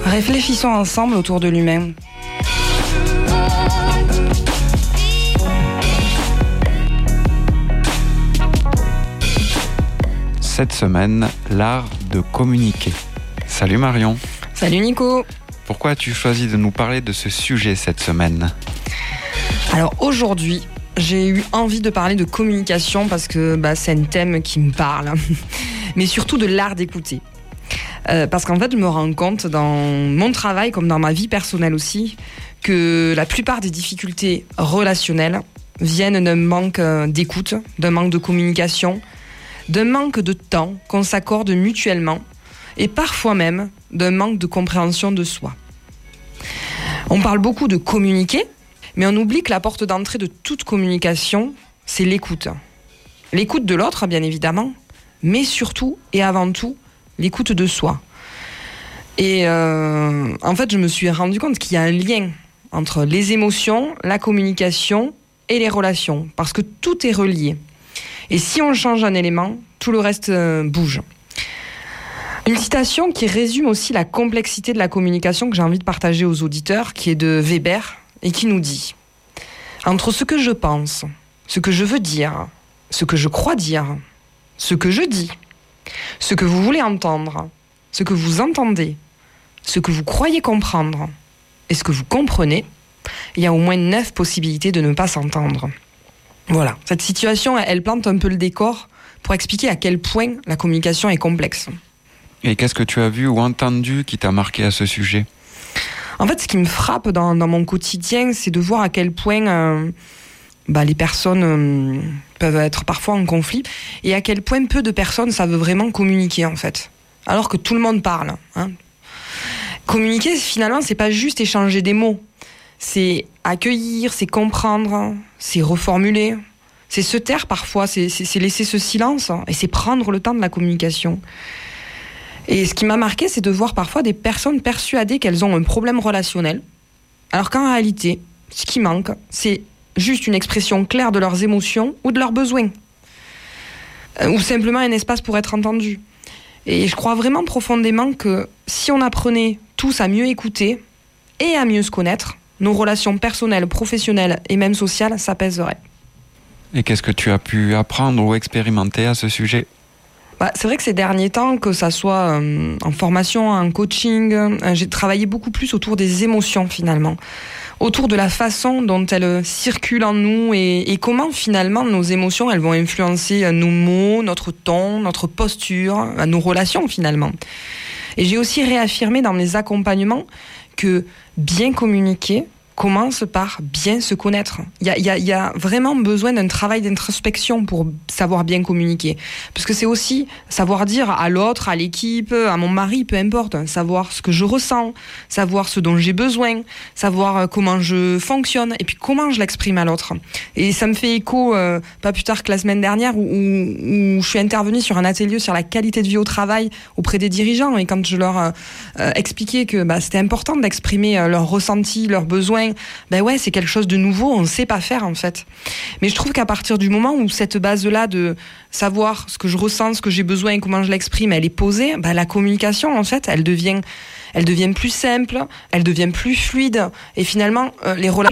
Réfléchissons ensemble autour de l'humain. Cette semaine, l'art de communiquer. Salut Marion. Salut Nico. Pourquoi as-tu choisi de nous parler de ce sujet cette semaine ? Alors aujourd'hui, j'ai eu envie de parler de communication parce que c'est un thème qui me parle, mais surtout de l'art d'écouter. Parce qu'en fait, je me rends compte dans mon travail, comme dans ma vie personnelle aussi, que la plupart des difficultés relationnelles viennent d'un manque d'écoute, d'un manque de communication, d'un manque de temps qu'on s'accorde mutuellement et parfois même d'un manque de compréhension de soi. On parle beaucoup de communiquer, mais on oublie que la porte d'entrée de toute communication, c'est l'écoute. L'écoute de l'autre, bien évidemment, mais surtout et avant tout, l'écoute de soi. Et en fait, je me suis rendu compte qu'il y a un lien entre les émotions, la communication et les relations, parce que tout est relié. Et si on change un élément, tout le reste bouge. Une citation qui résume aussi la complexité de la communication que j'ai envie de partager aux auditeurs, qui est de Weber, et qui nous dit « Entre ce que je pense, ce que je veux dire, ce que je crois dire, ce que je dis, ce que vous voulez entendre, ce que vous entendez, ce que vous croyez comprendre et ce que vous comprenez, il y a au moins 9 possibilités de ne pas s'entendre. » Voilà, cette situation, elle plante un peu le décor pour expliquer à quel point la communication est complexe. Et qu'est-ce que tu as vu ou entendu qui t'a marqué à ce sujet ? En fait, ce qui me frappe dans mon quotidien, c'est de voir à quel point les personnes peuvent être parfois en conflit et à quel point peu de personnes savent vraiment communiquer, en fait. Alors que tout le monde parle. Communiquer, finalement, c'est pas juste échanger des mots. C'est accueillir, c'est comprendre, c'est reformuler, c'est se taire parfois, c'est laisser ce silence et c'est prendre le temps de la communication. Et ce qui m'a marqué, c'est de voir parfois des personnes persuadées qu'elles ont un problème relationnel, alors qu'en réalité, ce qui manque, c'est juste une expression claire de leurs émotions ou de leurs besoins, ou simplement un espace pour être entendu. Et je crois vraiment profondément que si on apprenait tous à mieux écouter et à mieux se connaître, nos relations personnelles, professionnelles et même sociales s'apaiseraient. Et qu'est-ce que tu as pu apprendre ou expérimenter à ce sujet ? C'est vrai que ces derniers temps, que ça soit en formation, en coaching, j'ai travaillé beaucoup plus autour des émotions finalement, autour de la façon dont elles circulent en nous et comment finalement nos émotions elles vont influencer nos mots, notre ton, notre posture, nos relations finalement. Et j'ai aussi réaffirmé dans mes accompagnements que bien communiquer commence par bien se connaître. Il y a vraiment besoin d'un travail d'introspection pour savoir bien communiquer. Parce que c'est aussi savoir dire à l'autre, à l'équipe, à mon mari, peu importe, savoir ce que je ressens, savoir ce dont j'ai besoin, savoir comment je fonctionne et puis comment je l'exprime à l'autre. Et ça me fait écho, pas plus tard que la semaine dernière, où je suis intervenue sur un atelier sur la qualité de vie au travail auprès des dirigeants. Et quand je leur expliquais que c'était important d'exprimer leurs ressentis, leurs besoins, c'est quelque chose de nouveau, on ne sait pas faire en fait. Mais je trouve qu'à partir du moment où cette base-là de savoir ce que je ressens, ce que j'ai besoin et comment je l'exprime, elle est posée, la communication en fait, elle devient plus simple, elle devient plus fluide et finalement les relations